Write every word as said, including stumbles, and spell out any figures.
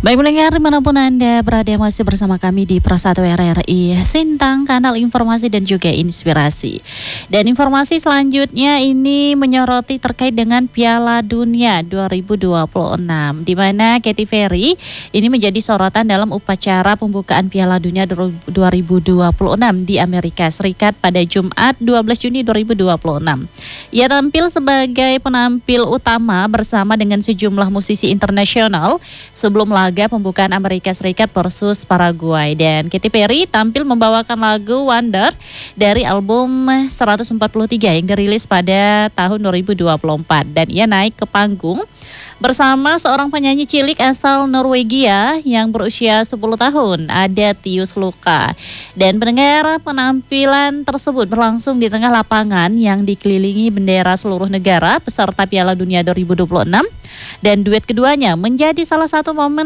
Baik mendengar dimanapun Anda berada, masih bersama kami di Prasatu R R I Sintang, kanal informasi dan juga inspirasi. Dan informasi selanjutnya ini menyoroti terkait dengan Piala Dunia dua ribu dua puluh enam, di mana Katy Perry ini menjadi sorotan dalam upacara pembukaan Piala Dunia dua ribu dua puluh enam di Amerika Serikat pada Jumat dua belas Juni dua ribu dua puluh enam. Ia tampil sebagai penampil utama bersama dengan sejumlah musisi internasional sebelum laga pembukaan Amerika Serikat versus Paraguay, dan Katy Perry tampil membawakan lagu Wonder dari album seratus empat puluh tiga yang dirilis pada tahun dua ribu dua puluh empat, dan ia naik ke panggung bersama seorang penyanyi cilik asal Norwegia yang berusia sepuluh tahun, ada Tius Luka. Dan pendengar, penampilan tersebut berlangsung di tengah lapangan yang dikelilingi bendera seluruh negara peserta Piala Dunia dua ribu dua puluh enam, dan duet keduanya menjadi salah satu momen